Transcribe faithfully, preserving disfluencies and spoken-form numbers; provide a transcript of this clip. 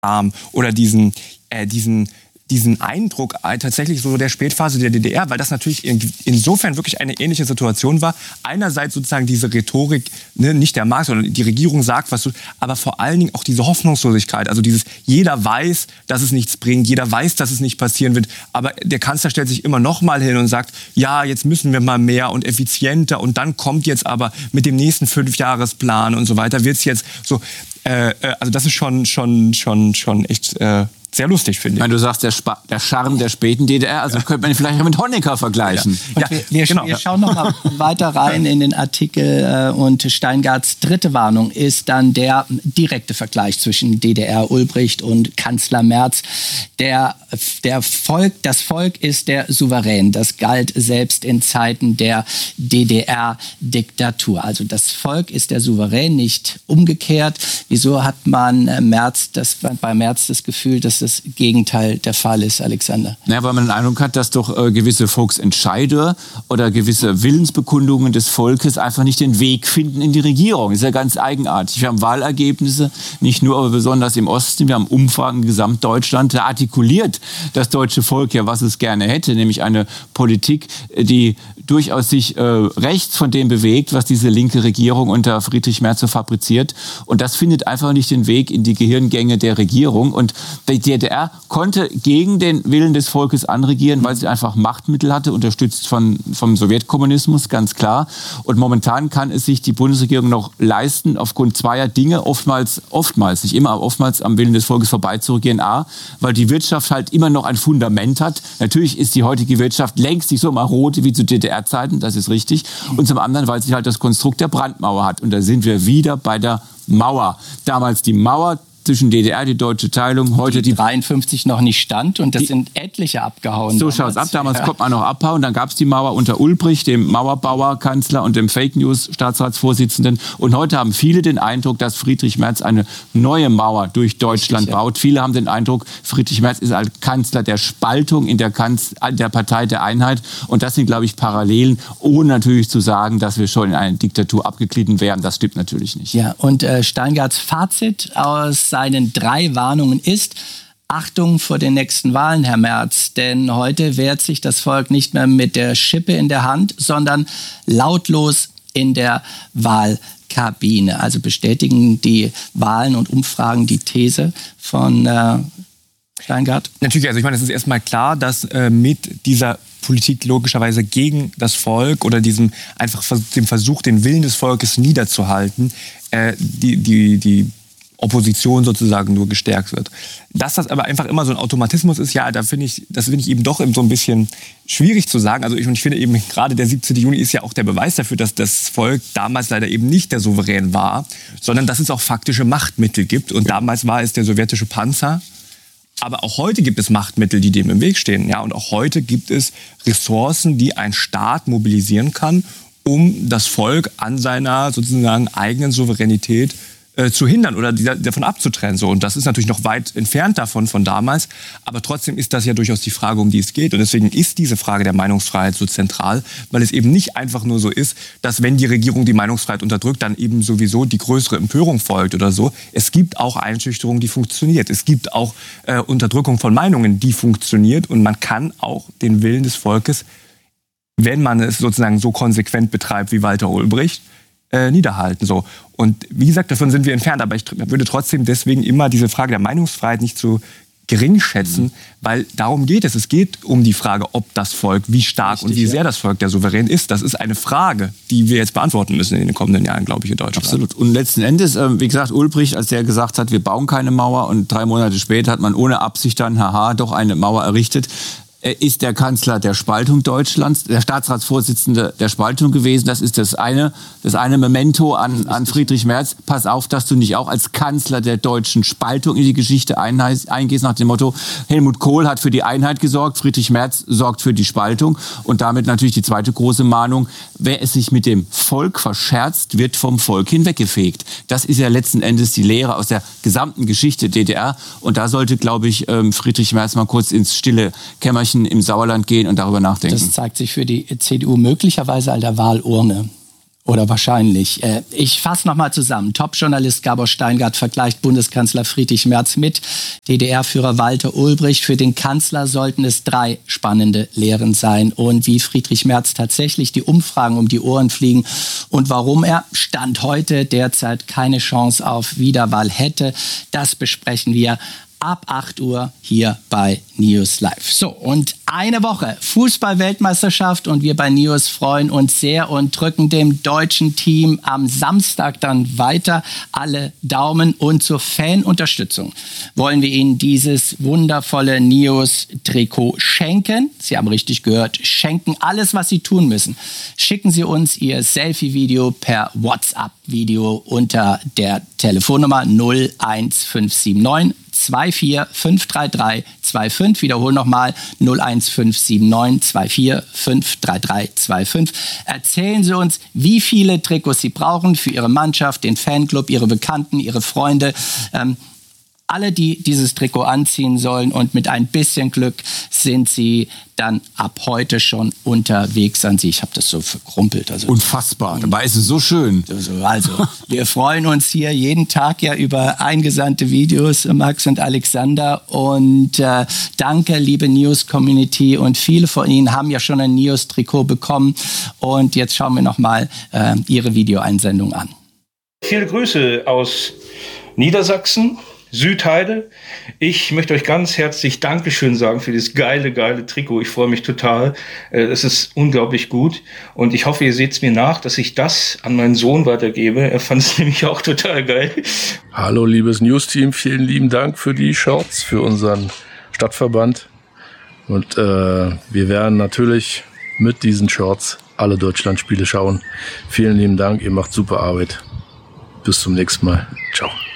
oder diesen, äh, diesen, diesen Eindruck äh, tatsächlich so der Spätphase der D D R, weil das natürlich in, insofern wirklich eine ähnliche Situation war. Einerseits sozusagen diese Rhetorik, ne, nicht der Markt, sondern die Regierung sagt, was du, aber vor allen Dingen auch diese Hoffnungslosigkeit, also dieses, jeder weiß, dass es nichts bringt, jeder weiß, dass es nicht passieren wird, aber der Kanzler stellt sich immer noch mal hin und sagt, ja, jetzt müssen wir mal mehr und effizienter und dann kommt jetzt aber mit dem nächsten Fünfjahresplan und so weiter, wird es jetzt so, äh, also das ist schon, schon, schon, schon echt äh, sehr lustig, finde ich. Ich meine, du sagst, der, Spa- der Charme der späten D D R, also ja. könnte man ihn vielleicht mit Honecker vergleichen. Ja. Ja, wir, wir, genau. wir schauen noch mal weiter rein in den Artikel äh, und Steingarts dritte Warnung ist dann der direkte Vergleich zwischen D D R Ulbricht und Kanzler Merz. Der, der Volk, das Volk ist der Souverän. Das galt selbst in Zeiten der D D R-Diktatur. Also das Volk ist der Souverän, nicht umgekehrt. Wieso hat man äh, Merz, das, bei Merz das Gefühl, dass das Gegenteil der Fall ist, Alexander? Naja, weil man den Eindruck hat, dass doch äh, gewisse Volksentscheider oder gewisse Willensbekundungen des Volkes einfach nicht den Weg finden in die Regierung. Das ist ja ganz eigenartig. Wir haben Wahlergebnisse, nicht nur, aber besonders im Osten. Wir haben Umfragen in Gesamtdeutschland. Da artikuliert das deutsche Volk ja, was es gerne hätte, nämlich eine Politik, die durchaus sich äh, rechts von dem bewegt, was diese linke Regierung unter Friedrich Merz so fabriziert. Und das findet einfach nicht den Weg in die Gehirngänge der Regierung. Und die D D R konnte gegen den Willen des Volkes anregieren, weil sie einfach Machtmittel hatte, unterstützt von, vom Sowjetkommunismus, ganz klar. Und momentan kann es sich die Bundesregierung noch leisten, aufgrund zweier Dinge, oftmals, oftmals, nicht immer, aber oftmals am Willen des Volkes vorbeizuregieren. A, weil die Wirtschaft halt immer noch ein Fundament hat. Natürlich ist die heutige Wirtschaft längst nicht so marode wie zu D D R-Zeiten, das ist richtig. Und zum anderen, weil sie halt das Konstrukt der Brandmauer hat. Und da sind wir wieder bei der Mauer. Damals die Mauer zwischen D D R, die deutsche Teilung, heute die... die dreiundfünfzig noch nicht stand und das die, sind etliche abgehauen. So schaut es ab. Damals ja. konnte man noch abhauen. Dann gab es die Mauer unter Ulbricht, dem Mauerbauer-Kanzler und dem Fake-News-Staatsratsvorsitzenden. Und heute haben viele den Eindruck, dass Friedrich Merz eine neue Mauer durch Deutschland Richtig, baut. Ja. Viele haben den Eindruck, Friedrich Merz ist als Kanzler der Spaltung in der, Kanz- der Partei der Einheit. Und das sind, glaube ich, Parallelen, ohne natürlich zu sagen, dass wir schon in eine Diktatur abgeglitten wären. Das stimmt natürlich nicht. Ja, und äh, Steingarts Fazit aus seinen drei Warnungen ist: Achtung vor den nächsten Wahlen, Herr Merz, denn heute wehrt sich das Volk nicht mehr mit der Schippe in der Hand, sondern lautlos in der Wahlkabine. Also bestätigen die Wahlen und Umfragen die These von äh, Steingart? Natürlich, also ich meine, es ist erstmal klar, dass äh, mit dieser Politik logischerweise gegen das Volk oder diesem einfach dem Versuch, den Willen des Volkes niederzuhalten, äh, die, die, die Opposition sozusagen nur gestärkt wird. Dass das aber einfach immer so ein Automatismus ist, ja, da finde ich, das finde ich eben doch so ein bisschen schwierig zu sagen. Also ich, ich finde eben gerade der siebzehnte Juni ist ja auch der Beweis dafür, dass das Volk damals leider eben nicht der Souverän war, sondern dass es auch faktische Machtmittel gibt. Und damals war es der sowjetische Panzer. Aber auch heute gibt es Machtmittel, die dem im Weg stehen. Ja, und auch heute gibt es Ressourcen, die ein Staat mobilisieren kann, um das Volk an seiner sozusagen eigenen Souveränität äh, zu hindern oder die, davon abzutrennen. So. Und das ist natürlich noch weit entfernt davon, von damals. Aber trotzdem ist das ja durchaus die Frage, um die es geht. Und deswegen ist diese Frage der Meinungsfreiheit so zentral, weil es eben nicht einfach nur so ist, dass wenn die Regierung die Meinungsfreiheit unterdrückt, dann eben sowieso die größere Empörung folgt oder so. Es gibt auch Einschüchterung, die funktioniert. Es gibt auch äh, Unterdrückung von Meinungen, die funktioniert. Und man kann auch den Willen des Volkes, wenn man es sozusagen so konsequent betreibt wie Walter Ulbricht, äh, niederhalten. So. Und wie gesagt, davon sind wir entfernt. Aber ich würde trotzdem deswegen immer diese Frage der Meinungsfreiheit nicht so gering schätzen, mhm. weil darum geht es. Es geht um die Frage, ob das Volk, wie stark Richtig, und wie ja. sehr das Volk der Souverän ist. Das ist eine Frage, die wir jetzt beantworten müssen in den kommenden Jahren, glaube ich, in Deutschland. Absolut. Und letzten Endes, äh, wie gesagt, Ulbricht, als der gesagt hat, wir bauen keine Mauer und drei Monate später hat man ohne Absicht dann, haha, doch eine Mauer errichtet. Er ist der Kanzler der Spaltung Deutschlands, der Staatsratsvorsitzende der Spaltung gewesen. Das ist das eine, das eine Memento an, an Friedrich Merz. Pass auf, dass du nicht auch als Kanzler der deutschen Spaltung in die Geschichte eingehst, nach dem Motto, Helmut Kohl hat für die Einheit gesorgt, Friedrich Merz sorgt für die Spaltung. Und damit natürlich die zweite große Mahnung, wer es sich mit dem Volk verscherzt, wird vom Volk hinweggefegt. Das ist ja letzten Endes die Lehre aus der gesamten Geschichte D D R. Und da sollte, glaube ich, Friedrich Merz mal kurz ins stille Kämmerchen im Sauerland gehen und darüber nachdenken. Das zeigt sich für die C D U möglicherweise an der Wahlurne. Oder wahrscheinlich. Ich fasse nochmal zusammen. Top-Journalist Gabor Steingart vergleicht Bundeskanzler Friedrich Merz mit D D R-Führer Walter Ulbricht. Für den Kanzler sollten es drei spannende Lehren sein. Und wie Friedrich Merz tatsächlich die Umfragen um die Ohren fliegen und warum er Stand heute derzeit keine Chance auf Wiederwahl hätte, das besprechen wir ab acht Uhr hier bei News Live. So, und eine Woche Fußball-Weltmeisterschaft und wir bei News freuen uns sehr und drücken dem deutschen Team am Samstag dann weiter alle Daumen. Und zur Fanunterstützung wollen wir Ihnen dieses wundervolle News-Trikot schenken. Sie haben richtig gehört, schenken. Alles, was Sie tun müssen, schicken Sie uns Ihr Selfie-Video per WhatsApp-Video unter der Telefonnummer null eins fünf sieben neun zwei vier fünf drei drei zwei fünf. Wiederhole nochmal null eins fünf sieben neun zwei vier fünf drei drei zwei fünf. Erzählen Sie uns, wie viele Trikots Sie brauchen für Ihre Mannschaft, den Fanclub, Ihre Bekannten, Ihre Freunde. Ähm, alle, die dieses Trikot anziehen sollen, und mit ein bisschen Glück sind sie dann ab heute schon unterwegs an Sie. Ich habe das so verkrumpelt. Also unfassbar, dabei ist es so schön. Also, also wir freuen uns hier jeden Tag ja über eingesandte Videos, Max und Alexander. Und äh, danke, liebe News-Community. Und viele von Ihnen haben ja schon ein News-Trikot bekommen. Und jetzt schauen wir nochmal äh, Ihre Videoeinsendung an. Viele Grüße aus Niedersachsen, Südheide. Ich möchte euch ganz herzlich Dankeschön sagen für dieses geile, geile Trikot. Ich freue mich total. Es ist unglaublich gut. Und ich hoffe, ihr seht es mir nach, dass ich das an meinen Sohn weitergebe. Er fand es nämlich auch total geil. Hallo, liebes News-Team. Vielen lieben Dank für die Shorts, für unseren Stadtverband. Und äh, wir werden natürlich mit diesen Shorts alle Deutschlandspiele schauen. Vielen lieben Dank. Ihr macht super Arbeit. Bis zum nächsten Mal. Ciao.